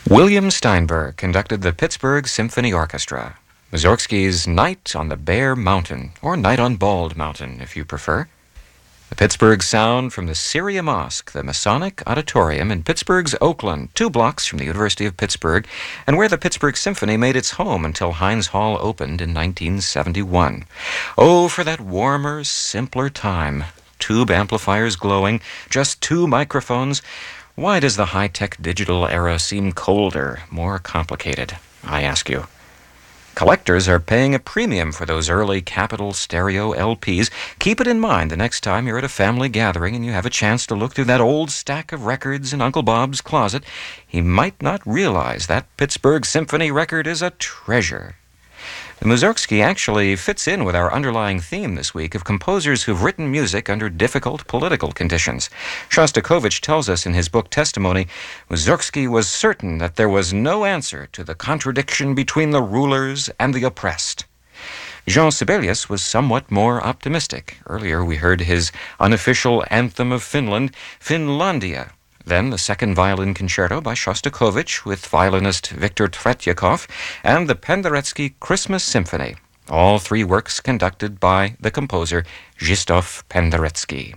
William Steinberg conducted the Pittsburgh Symphony Orchestra. Mussorgsky's Night on the Bear Mountain, or Night on Bald Mountain, if you prefer. The Pittsburgh sound from the Syria Mosque, the Masonic Auditorium in Pittsburgh's Oakland, 2 blocks from the University of Pittsburgh, and where the Pittsburgh Symphony made its home until Heinz Hall opened in 1971. Oh, for that warmer, simpler time. Tube amplifiers glowing, just 2 microphones. Why does the high-tech digital era seem colder, more complicated, I ask you? Collectors are paying a premium for those early Capitol stereo LPs. Keep it in mind the next time you're at a family gathering and you have a chance to look through that old stack of records in Uncle Bob's closet. He might not realize that Pittsburgh Symphony record is a treasure. The Mussorgsky actually fits in with our underlying theme this week of composers who've written music under difficult political conditions. Shostakovich tells us in his book Testimony, Mussorgsky was certain that there was no answer to the contradiction between the rulers and the oppressed. Jean Sibelius was somewhat more optimistic. Earlier we heard his unofficial anthem of Finland, Finlandia. Then the second violin concerto by Shostakovich with violinist Viktor Tretyakov, and the Penderecki Christmas Symphony, all 3 works conducted by the composer Zdzisław Penderecki.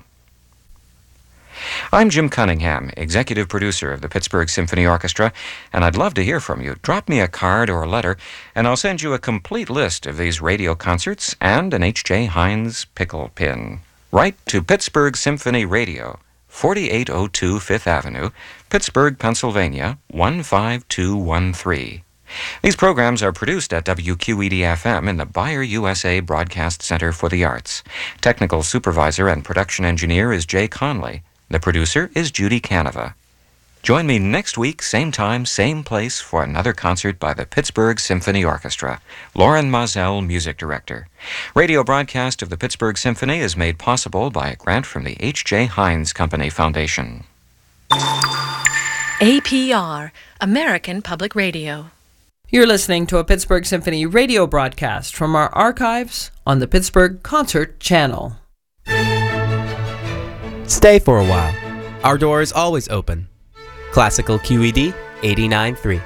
I'm Jim Cunningham, executive producer of the Pittsburgh Symphony Orchestra, and I'd love to hear from you. Drop me a card or a letter, and I'll send you a complete list of these radio concerts and an H.J. Heinz pickle pin. Write to Pittsburgh Symphony Radio, 4802 5th Avenue, Pittsburgh, Pennsylvania, 15213. These programs are produced at WQED-FM in the Bayer USA Broadcast Center for the Arts. Technical supervisor and production engineer is Jay Conley. The producer is Judy Canova. Join me next week, same time, same place, for another concert by the Pittsburgh Symphony Orchestra. Lauren Mazel, music director. Radio broadcast of the Pittsburgh Symphony is made possible by a grant from the H.J. Heinz Company Foundation. APR, American Public Radio. You're listening to a Pittsburgh Symphony radio broadcast from our archives on the Pittsburgh Concert Channel. Stay for a while. Our door is always open. Classical QED 89.3.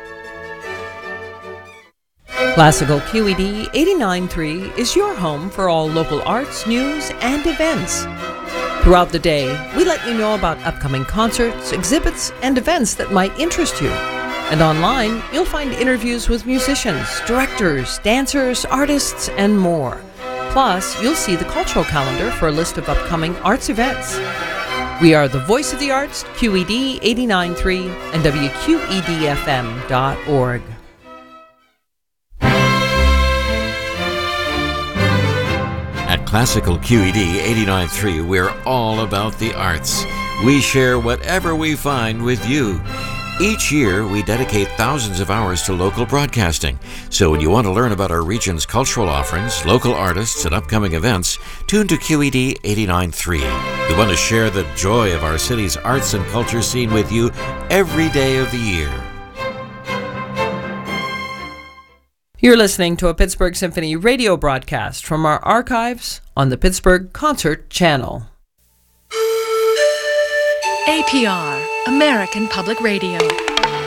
Classical QED 89.3 is your home for all local arts, news, and events. Throughout the day, we let you know about upcoming concerts, exhibits, and events that might interest you. And online, you'll find interviews with musicians, directors, dancers, artists, and more. Plus, you'll see the cultural calendar for a list of upcoming arts events. We are the voice of the arts, QED 89.3 and WQEDFM.org. At Classical QED 89.3, we're all about the arts. We share whatever we find with you. Each year, we dedicate thousands of hours to local broadcasting. So when you want to learn about our region's cultural offerings, local artists, and upcoming events, tune to QED 89.3. We want to share the joy of our city's arts and culture scene with you every day of the year. You're listening to a Pittsburgh Symphony radio broadcast from our archives on the Pittsburgh Concert Channel. APR, American Public Radio.